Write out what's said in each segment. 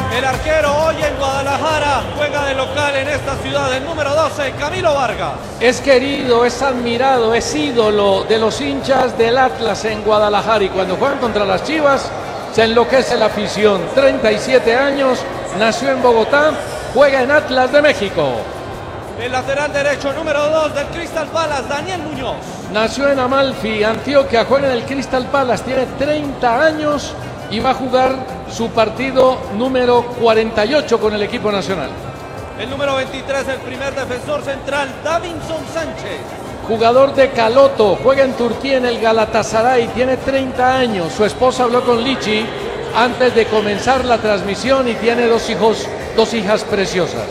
El arquero hoy en Guadalajara juega de local en esta ciudad, el número 12, Camilo Vargas. Es querido, es admirado, es ídolo de los hinchas del Atlas en Guadalajara, y cuando juegan contra las Chivas se enloquece la afición. 37 años, nació en Bogotá, juega en Atlas de México. El lateral derecho número 2 del Crystal Palace, Daniel Muñoz. Nació en Amalfi, Antioquia, juega en el Crystal Palace, tiene 30 años y va a jugar su partido número 48 con el equipo nacional. El número 23, el primer defensor central, Davinson Sánchez. Jugador de Caloto, juega en Turquía en el Galatasaray, tiene 30 años. Su esposa habló con Lichi antes de comenzar la transmisión y tiene dos hijas preciosas.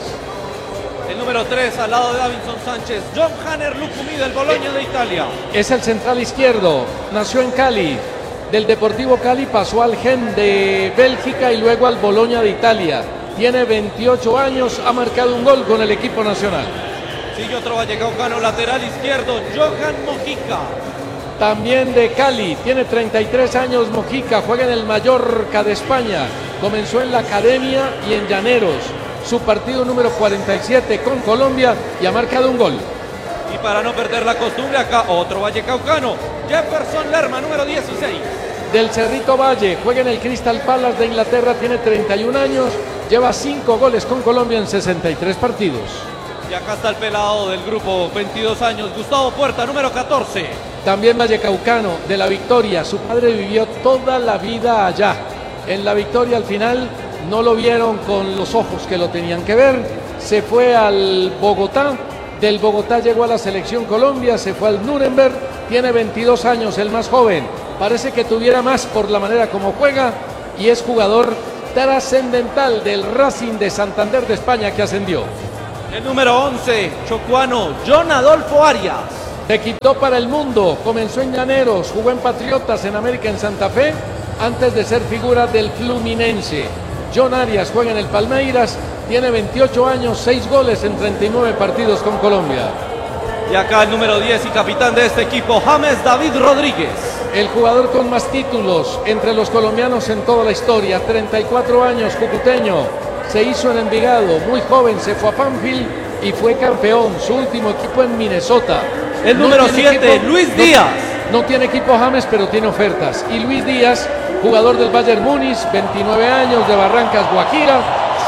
El número 3, al lado de Davinson Sánchez, John Hanner Lucumí del Bologna de Italia. Es el central izquierdo, nació en Cali. Del Deportivo Cali pasó al Gen de Bélgica y luego al Bologna de Italia. Tiene 28 años, ha marcado un gol con el equipo nacional. Sigue otro vallecaucano, lateral izquierdo, Johan Mojica. También de Cali, tiene 33 años Mojica, juega en el Mallorca de España. Comenzó en la academia y en Llaneros. Su partido número 47 con Colombia y ha marcado un gol. Y para no perder la costumbre, acá otro vallecaucano, Jefferson Lerma, número 16. Del Cerrito Valle, juega en el Crystal Palace de Inglaterra, tiene 31 años, lleva 5 goles con Colombia en 63 partidos. Y acá está el pelado del grupo, 22 años, Gustavo Puerta, número 14. También vallecaucano, de La Victoria, su padre vivió toda la vida allá. En La Victoria al final no lo vieron con los ojos que lo tenían que ver, se fue al Bogotá. Del Bogotá llegó a la selección Colombia, se fue al Nuremberg, tiene 22 años, el más joven. Parece que tuviera más por la manera como juega y es jugador trascendental del Racing de Santander de España que ascendió. El número 11, chocuano, John Adolfo Arias. Se quitó para el mundo, comenzó en Llaneros, jugó en Patriotas, en América, en Santa Fe, antes de ser figura del Fluminense. John Arias juega en el Palmeiras, tiene 28 años, 6 goles en 39 partidos con Colombia. Y acá el número 10 y capitán de este equipo, James David Rodríguez. El jugador con más títulos entre los colombianos en toda la historia, 34 años, cucuteño, se hizo en Envigado, muy joven, se fue a Banfield y fue campeón, su último equipo en Minnesota. El número 7, Luis Díaz. No tiene equipo James, pero tiene ofertas. Y Luis Díaz, jugador del Bayern Múnich, 29 años, de Barrancas, Guajira,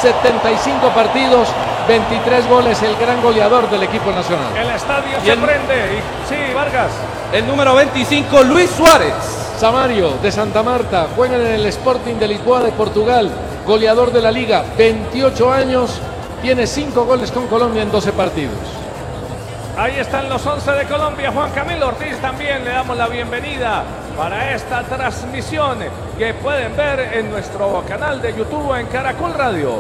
75 partidos, 23 goles, el gran goleador del equipo nacional. El estadio se prende. Sí, Vargas. El número 25, Luis Suárez. Samario, de Santa Marta, juega en el Sporting de Lisboa de Portugal, goleador de la Liga, 28 años, tiene 5 goles con Colombia en 12 partidos. Ahí están los 11 de Colombia. Juan Camilo Ortiz también le damos la bienvenida para esta transmisión que pueden ver en nuestro canal de YouTube en Caracol Radio.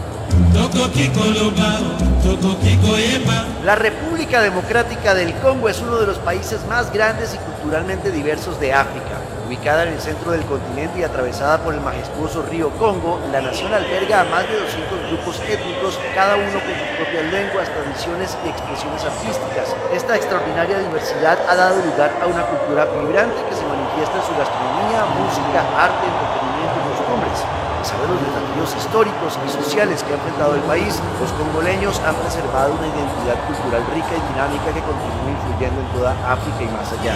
La República Democrática del Congo es uno de los países más grandes y culturalmente diversos de África. Ubicada en el centro del continente y atravesada por el majestuoso río Congo, la nación alberga a más de 200 grupos étnicos, cada uno con sus propias lenguas, tradiciones y expresiones artísticas. Esta extraordinaria diversidad ha dado lugar a una cultura vibrante que se manifiesta en su gastronomía, música, arte, entretenimiento y costumbres. A pesar de los desafíos históricos y sociales que ha enfrentado el país, los congoleños han preservado una identidad cultural rica y dinámica que continúa influyendo en toda África y más allá.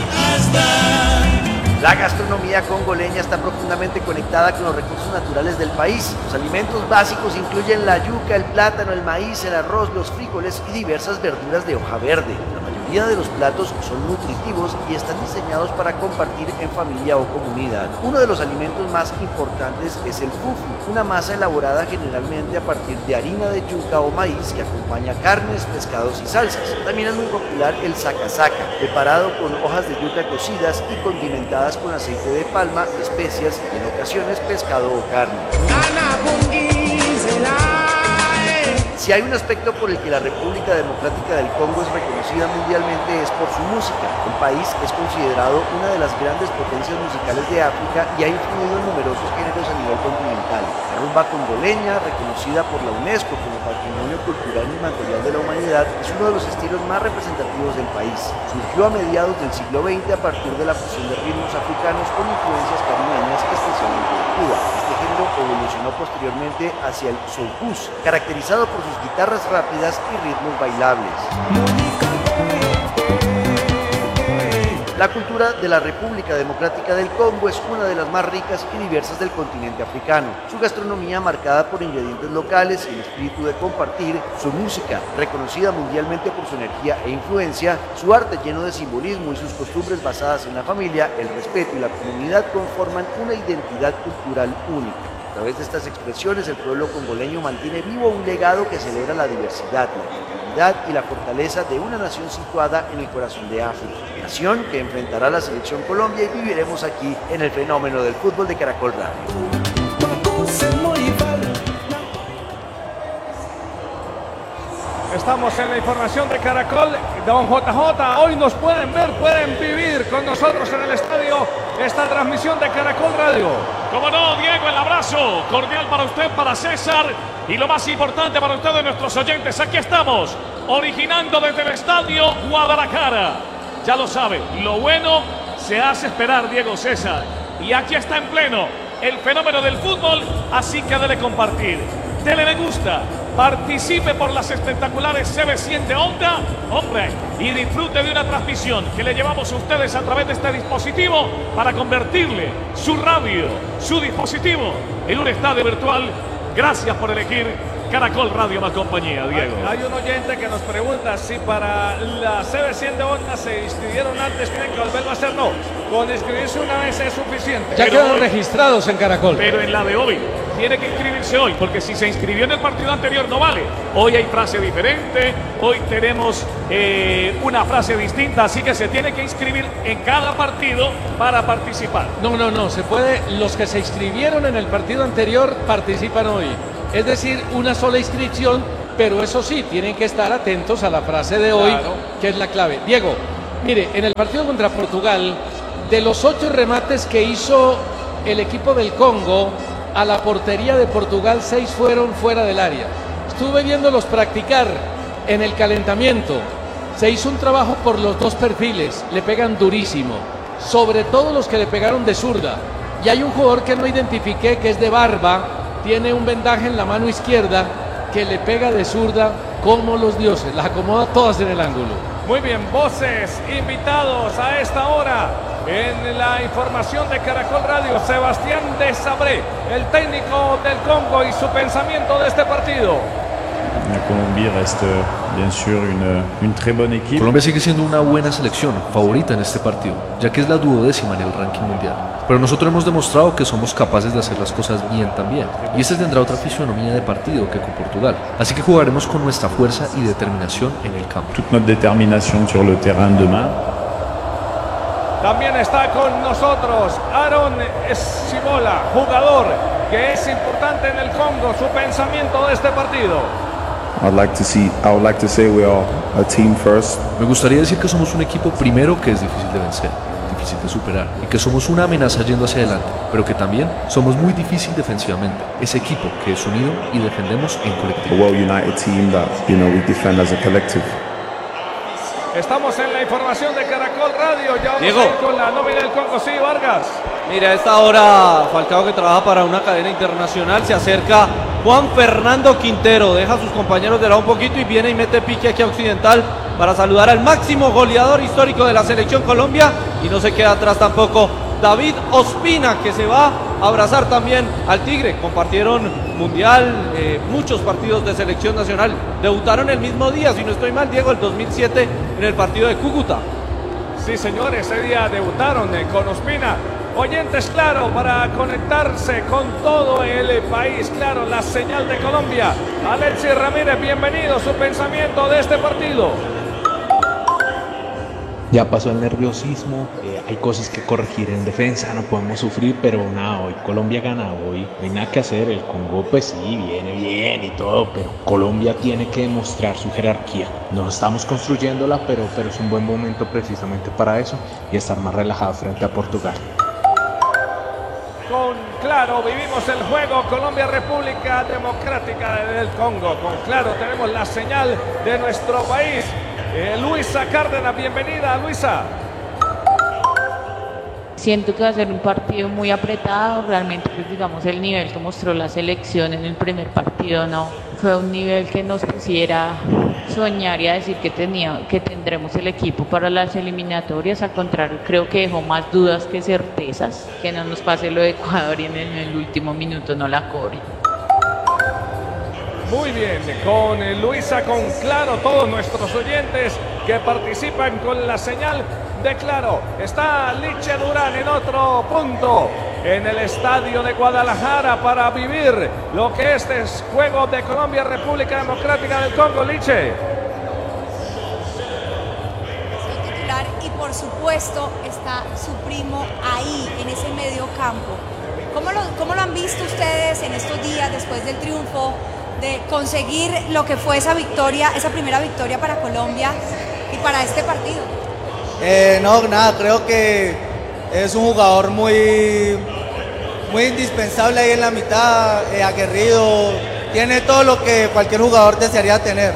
La gastronomía congoleña está profundamente conectada con los recursos naturales del país. Los alimentos básicos incluyen la yuca, el plátano, el maíz, el arroz, los frijoles y diversas verduras de hoja verde. La mayoría de los platos son nutritivos y están diseñados para compartir en familia o comunidad. Uno de los alimentos más importantes es el fufu, una masa elaborada generalmente a partir de harina de yuca o maíz que acompaña carnes, pescados y salsas. También es muy popular el saka-saka, preparado con hojas de yuca cocidas y condimentadas con aceite de palma, especias y en ocasiones pescado o carne. Si hay un aspecto por el que la República Democrática del Congo es reconocida mundialmente es por su música. El país es considerado una de las grandes potencias musicales de África y ha influido en numerosos géneros a nivel continental. La rumba congoleña, reconocida por la UNESCO como Patrimonio Cultural Inmaterial de la Humanidad, es uno de los estilos más representativos del país. Surgió a mediados del siglo XX a partir de la fusión de ritmos africanos con influencias caribeñas, especialmente de Cuba. Este género evolucionó posteriormente hacia el soukous, caracterizado por sus guitarras rápidas y ritmos bailables. La cultura de la República Democrática del Congo es una de las más ricas y diversas del continente africano. Su gastronomía, marcada por ingredientes locales y el espíritu de compartir, su música, reconocida mundialmente por su energía e influencia, su arte lleno de simbolismo y sus costumbres basadas en la familia, el respeto y la comunidad conforman una identidad cultural única. A través de estas expresiones, el pueblo congoleño mantiene vivo un legado que celebra la diversidad, la creatividad y la fortaleza de una nación situada en el corazón de África. Nación que enfrentará a la selección Colombia y viviremos aquí en el fenómeno del fútbol de Caracol Radio. Estamos en la información de Caracol. Don JJ, hoy nos pueden ver, pueden vivir con nosotros en el estadio esta transmisión de Caracol Radio. Como no, Diego, el abrazo cordial para usted, para César, y lo más importante para ustedes, nuestros oyentes. Aquí estamos, originando desde el estadio Guadalajara. Ya lo sabe, lo bueno se hace esperar, Diego, César. Y aquí está en pleno el fenómeno del fútbol, así que debe compartir. Dele me gusta, participe por las espectaculares CB100 de Onda, hombre, y disfrute de una transmisión que le llevamos a ustedes a través de este dispositivo para convertirle su radio, su dispositivo, en un estadio virtual. Gracias por elegir Caracol Radio más compañía, Diego. Hay un oyente que nos pregunta si para la CB100 de Onda se inscribieron antes, tienen que volverlo a hacer. No, con inscribirse una vez es suficiente. Ya quedan registrados en Caracol. Pero en la de hoy tiene que inscribirse hoy, porque si se inscribió en el partido anterior no vale. Hoy hay frase diferente, hoy tenemos una frase distinta, así que se tiene que inscribir en cada partido para participar. No, se puede, los que se inscribieron en el partido anterior participan hoy. Es decir, una sola inscripción, pero eso sí, tienen que estar atentos a la frase de hoy, claro, que es la clave. Diego, mire, en el partido contra Portugal, de los 8 remates que hizo el equipo del Congo a la portería de Portugal, 6 fueron fuera del área. Estuve viéndolos practicar en el calentamiento. Se hizo un trabajo por los dos perfiles, le pegan durísimo, sobre todo los que le pegaron de zurda. Y hay un jugador que no identifiqué, que es de barba, tiene un vendaje en la mano izquierda, que le pega de zurda como los dioses, las acomoda todas en el ángulo. Muy bien, voces, invitados a esta hora en la información de Caracol Radio. Sebastián Desabré, el técnico del Congo, y su pensamiento de este partido. Colombia sigue siendo una buena selección, favorita en este partido, ya que es la 12ª en el ranking mundial. Pero nosotros hemos demostrado que somos capaces de hacer las cosas bien también. Y este tendrá otra fisonomía de partido que con Portugal. Así que jugaremos con nuestra fuerza y determinación en el campo. Toute notre détermination sur le terrain demain. También está con nosotros Aaron Sibola, jugador que es importante en el Congo. Su pensamiento de este partido. I would like to say we are a team first. Me gustaría decir que somos un equipo primero que es difícil de vencer, difícil de superar, y que somos una amenaza yendo hacia adelante, pero que también somos muy difícil defensivamente. Ese equipo que es unido y defendemos en colectivo. A well-united team that, we defend as a collective. Estamos en la información de Caracol Radio. Ya vamos Diego, a ir con la nómina del Congo. Sí, Vargas. Mira, a esta hora Falcao, que trabaja para una cadena internacional, se acerca Juan Fernando Quintero, deja a sus compañeros de lado un poquito y viene y mete pique aquí a Occidental para saludar al máximo goleador histórico de la selección Colombia, y no se queda atrás tampoco David Ospina, que se va a abrazar también al Tigre. Compartieron mundial, muchos partidos de selección nacional, debutaron el mismo día, si no estoy mal, Diego, el 2007 en el partido de Cúcuta. Sí, señor, ese día debutaron con Ospina. Oyentes, claro, para conectarse con todo el país, claro, la señal de Colombia. Alexis Ramírez, bienvenido, su pensamiento de este partido. Ya pasó el nerviosismo, hay cosas que corregir en defensa, no podemos sufrir, pero nada, hoy Colombia gana, hoy no hay nada que hacer. El Congo pues sí, viene bien y todo, pero Colombia tiene que demostrar su jerarquía. No estamos construyéndola, pero es un buen momento precisamente para eso y estar más relajado frente a Portugal. Con Claro vivimos el juego Colombia República Democrática del Congo. Con Claro tenemos la señal de nuestro país. Luisa Cárdenas, bienvenida, Luisa. Siento que va a ser un partido muy apretado, realmente pues digamos el nivel que mostró la selección en el primer partido no fue un nivel que nos pusiera soñar y a decir que tendremos el equipo para las eliminatorias. Al contrario, creo que dejó más dudas que certezas, que no nos pase lo de Ecuador y en el último minuto no la cobre. Muy bien, con Luisa, con Claro, todos nuestros oyentes que participan con la señal de Claro. Está Liche Durán en otro punto, en el estadio de Guadalajara, para vivir lo que este es juego de Colombia, República Democrática del Congo. Liche. Titular, y por supuesto está su primo ahí, en ese medio campo. ¿Cómo lo han visto ustedes en estos días después del triunfo, de conseguir lo que fue esa victoria, esa primera victoria para Colombia y para este partido? Creo que es un jugador muy indispensable ahí en la mitad, aguerrido, tiene todo lo que cualquier jugador desearía tener.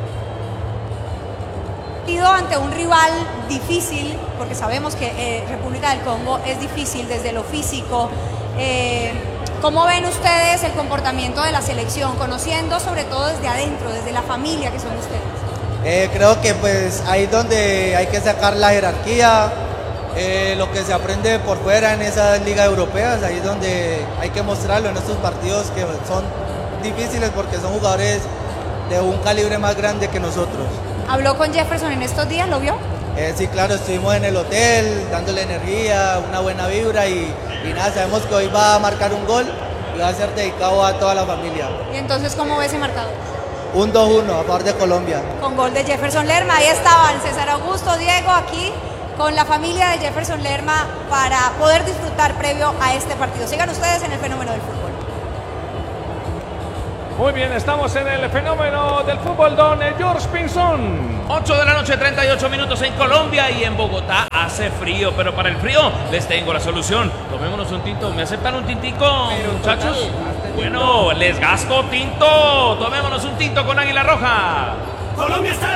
Ante un rival difícil, porque sabemos que República del Congo es difícil desde lo físico. ¿Cómo ven ustedes el comportamiento de la selección, conociendo sobre todo desde adentro, desde la familia que son ustedes? Creo que pues ahí es donde hay que sacar la jerarquía, lo que se aprende por fuera en esas ligas europeas, ahí es donde hay que mostrarlo en estos partidos que son difíciles porque son jugadores de un calibre más grande que nosotros. ¿Habló con Jefferson en estos días? ¿Lo vio? Sí, claro, estuvimos en el hotel dándole energía, una buena vibra y nada, sabemos que hoy va a marcar un gol y va a ser dedicado a toda la familia. ¿Y entonces cómo ve ese marcador? Un 2-1 a favor de Colombia. Con gol de Jefferson Lerma, ahí estaban César Augusto, Diego, aquí con la familia de Jefferson Lerma para poder disfrutar previo a este partido. Sigan ustedes en el fenómeno del fútbol. Muy bien, estamos en el fenómeno del fútbol, don George Pinzón. 8 de la noche, 38 minutos en Colombia y en Bogotá hace frío, pero para el frío les tengo la solución. Tomémonos un tinto, ¿me aceptan un tintico, muchachos? Bueno, les gasto tinto. Tomémonos un tinto con Águila Roja. Colombia está